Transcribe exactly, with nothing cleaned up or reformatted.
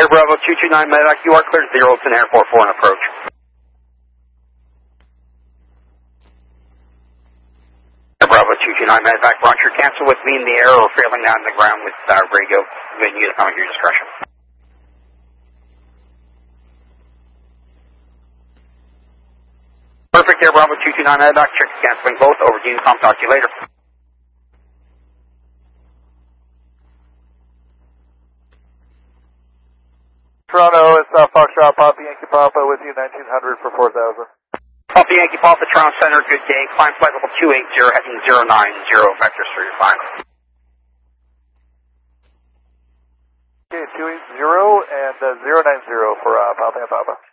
Bravo two two nine Medevac, you are cleared zero to Air four four on approach. Bravo two two nine Medevac, Roger, cancel with me in the air or failing down the ground with uh, radio. Venue to come at your discretion. Perfect, Air Bravo two two nine Medevac, check canceling both, over to you, Tom, talk to you later. Toronto, it's uh, Foxtrot, Papa Yankee Papa with you, nineteen hundred for four thousand. Papa Yankee Papa, Toronto Center, good day. Climb flight level two eighty, heading zero nine zero, vectors for your climb. Okay, two eighty and uh, zero nine zero for uh, Papa and Papa.